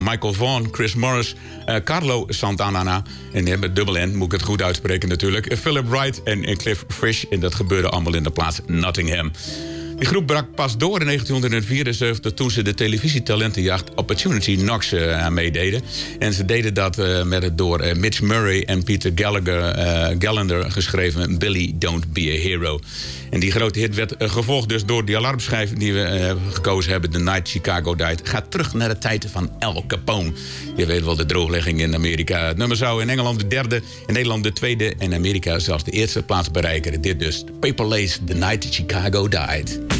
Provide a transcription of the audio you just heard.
Michael Vaughan, Chris Morris, Carlo Santana. En met dubbel N, moet ik het goed uitspreken natuurlijk. Philip Wright en Cliff Frisch. En dat gebeurde allemaal in de plaats Nottingham. Die groep brak pas door in 1974... toen ze de televisietalentenjacht Opportunity Knocks meededen. En ze deden dat met het door Mitch Murray en Peter Gallagher geschreven... Billy Don't Be a Hero. En die grote hit werd gevolgd dus door die alarmschijf... die we gekozen hebben, The Night Chicago Died. Gaat terug naar de tijd van Al Capone. Je weet wel, de drooglegging in Amerika. Het nummer zou in Engeland de derde, in Nederland de tweede... en in Amerika zelfs de eerste plaats bereiken. Dit dus, Paper Lace, The Night Chicago Died.